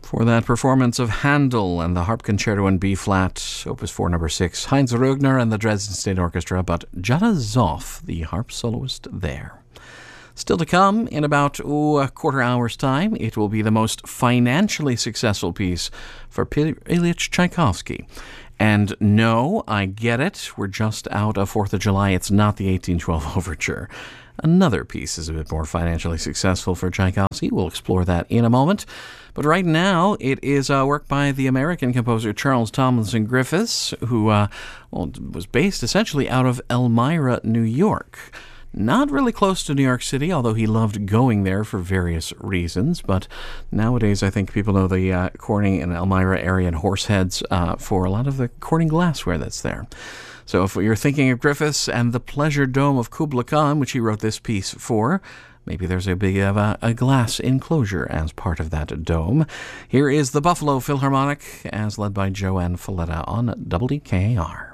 For that performance of Handel and the Harp Concerto in B-flat, Opus 4, number 6, Heinz Rögner and the Dresden State Orchestra, but Jutta Zoff, the harp soloist there. Still to come, in about a quarter hour's time, it will be the most financially successful piece for Ilyich Tchaikovsky. And no, I get it, we're just out of 4th of July, it's not the 1812 Overture. Another piece is a bit more financially successful for Tchaikovsky. We'll explore that in a moment. But right now, it is a work by the American composer Charles Tomlinson Griffiths, who was based essentially out of Elmira, New York. Not really close to New York City, although he loved going there for various reasons. But nowadays, I think people know the Corning and Elmira area and Horseheads for a lot of the Corning glassware that's there. So if you're thinking of Griffiths and the Pleasure Dome of Kubla Khan, which he wrote this piece for, maybe there's a big a glass enclosure as part of that dome. Here is the Buffalo Philharmonic, as led by Joanne Falletta on WDKR.